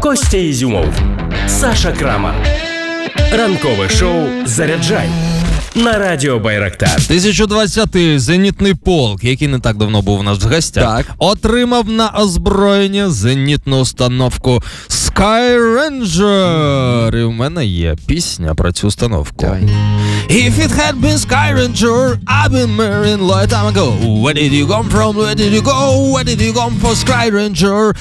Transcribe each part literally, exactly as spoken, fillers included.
Костя Ізюмов, Саша Крамар. Ранкове шоу «Заряджай» на радіо Байрактар. тисяча двадцятий зенітний полк, який не так давно був у нас в гостях, так. отримав на озброєння зенітну установку Sky Ranger. І в мене є пісня про цю установку. Давай. If it had been Sky Ranger, I've been married a long time ago. Where did you come from? Where did you go? Where did you come for Sky Ranger?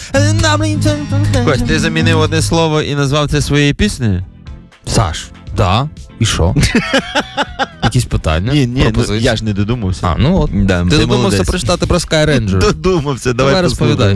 Кость, ти замінив одне слово і назвав це своєю піснею? Саш, да, і що? Якісь питання? Ні, ні, ну, я я ж не додумався. А, ну от. Да, ти ти додумався молодець. прочитати про Sky Ranger. Додумався, давай, Давай розповідай.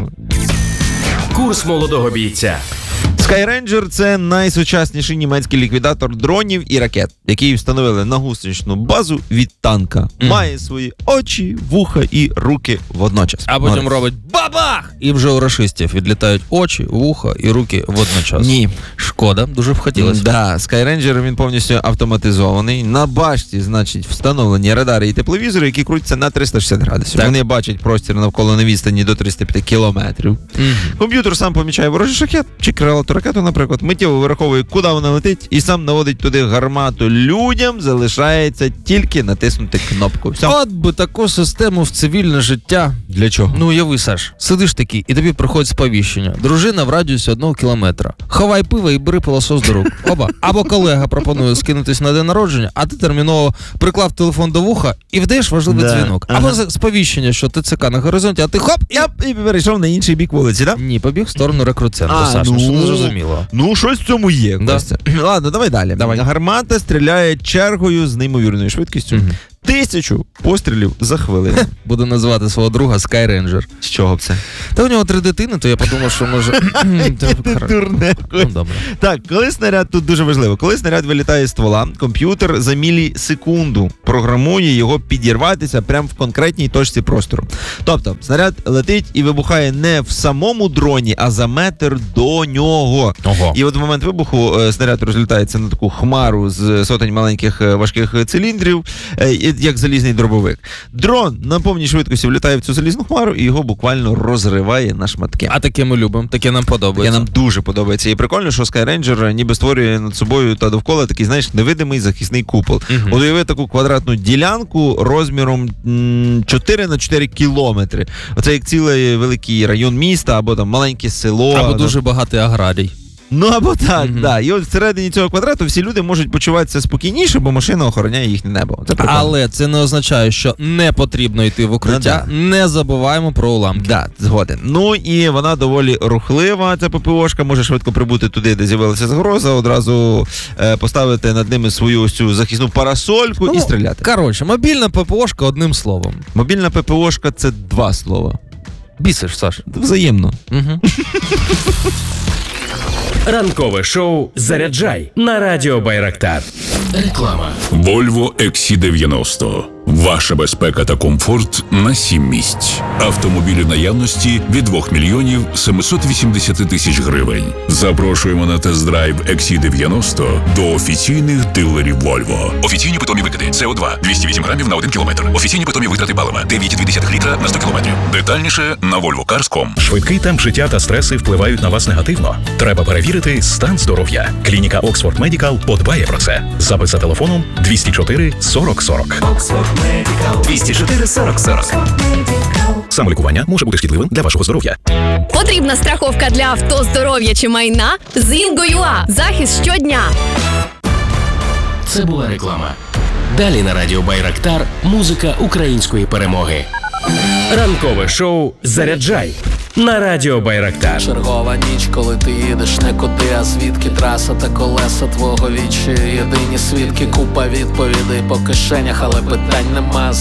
Курс молодого бійця. Sky Ranger – це найсучасніший німецький ліквідатор дронів і ракет, який встановили на гусеничну базу від танка. Mm. Має свої очі, вуха і руки водночас. А потім Молодець. робить бабах! І вже у рашистів відлітають очі, вуха і руки водночас. Ні. Шкода, дуже б хотілося. Да, Sky Ranger, він повністю автоматизований. На башті, значить, встановлені радари і тепловізори, які крутяться на триста шістдесят градусів. Так. Вони бачать простір навколо на відстані до триста п'ять кілометрів. Mm. Комп'ютер сам помічає ворожий шахет чи крилату ракету, наприклад, миттєво вираховує, куди вона летить, і сам наводить туди гармату. Людям залишається тільки натиснути кнопку. Все. От би таку систему в цивільне життя. Для чого? Ну, уяви, Саш, сидиш такий, і тобі приходить сповіщення. Дружина в радіусі одного кілометра. Ховай пиво і бери пилосос до рук. Оба. Або колега пропонує скинутись на день народження, а ти терміново приклав телефон до вуха і вдаєш важливий Да. дзвінок. Ага. Або сповіщення, що ТЦК на горизонті, а ти хоп, і... Я і перейшов на інший бік вулиці, так? Да? Ні, побіг в сторону рекрут-центру, А, Саша, ну. що не зрозуміло. Ну, щось в цьому є, Да. Костя. Ладно, давай далі. Давай. Гармата стріляє чергою з неймовірною швидкістю. Мгм. Тисячу пострілів за хвилину. Буду називати свого друга Sky Ranger. З чого б це? Та у нього три дитини, то я подумав, що може... Ти дурне. Ну, добре. Так, коли снаряд, тут дуже важливо, коли снаряд вилітає з ствола, комп'ютер за мілісекунду програмує його підірватися прямо в конкретній точці простору. Тобто, снаряд летить і вибухає не в самому дроні, а за метр до нього. Ого. І от в момент вибуху е, снаряд розлітається на таку хмару з сотень маленьких е, важких циліндрів, е, і- як залізний дробовик. Дрон на повній швидкості влітає в цю залізну хмару і його буквально розриває на шматки. А таке ми любимо, таке нам подобається. Таке нам дуже подобається. І прикольно, що Sky Ranger ніби створює над собою та довкола такий, знаєш, невидимий захисний купол. Мгм. От уяви таку квадратну ділянку розміром м, чотири на чотири кілометри. Оце як цілий великий район міста, або там маленьке село. Або да. дуже багатий аграрій. Ну, або так, Мгм. да. І от всередині цього квадрату всі люди можуть почуватися спокійніше, бо машина охороняє їхнє небо. Це прикольно. Але це не означає, що не потрібно йти в укриття. Ну, Не забуваємо про уламки. Да, згоден. Ну і вона доволі рухлива, ця ППОшка, може швидко прибути туди, де з'явилася загроза, одразу е, поставити над ними свою ось цю захисну парасольку Ну, і стріляти. Коротше, мобільна ППОшка одним словом. Мобільна ППОшка – це два слова. Бісиш, Саш. Взаємно. Угу. Ранкове шоу «Заряджай» на радіо Байрактар. Реклама. Volvo ікс сі дев'яносто. Ваша безпека та комфорт на сім місць. Автомобілі наявності від двох мільйонів сімсот вісімдесят тисяч гривень. Запрошуємо на тест-драйв ікс сі дев'яносто до офіційних дилерів Volvo. Офіційні питомі викиди С О два двісті вісім грамів на один кілометр. Офіційні питомі витрати палива дев'ять цілих дві десятих літра на сто кілометрів. Детальніше на volvo cars крапка ком. Швидкий темп життя та стреси впливають на вас негативно. Треба перевірити стан здоров'я. Клініка Oxford Medical подбає про це. Запис за телефоном двісті чотири сорок сорок. двісті чотири сорок сорок. Самолікування може бути шкідливим для вашого здоров'я. Потрібна страховка для авто, здоров'я чи майна? З Інго.ua. Захист щодня. Це була реклама. Далі на радіо Байрактар музика української перемоги. Ранкове шоу «Заряджай» на радіо Байрактар. Чергова ніч, коли ти їдеш не куди, а звідки траса та колеса твого вічі. Єдині свідки, купа відповідей по кишенях, але питань нема.